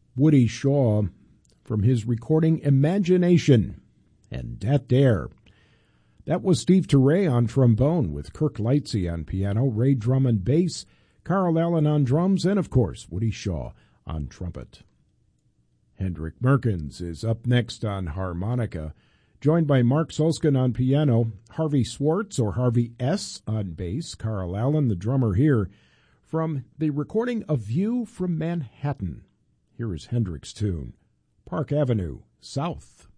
Woody Shaw from his recording Imagination and Dat Dare. That was Steve Turre on trombone with Kirk Lightsey on piano, Ray Drummond bass, Carl Allen on drums, and of course Woody Shaw on trumpet. Hendrik Merkens is up next on harmonica, joined by Mark Solskin on piano, Harvey Swartz or Harvey S. on bass, Carl Allen, the drummer here, from the recording A View from Manhattan. Here is Hendrik's tune, Park Avenue South.